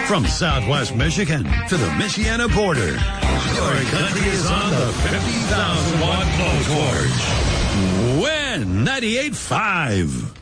From Southwest Michigan to the Michiana border, your country is on the 50,000 watt low torch. Win 98.5.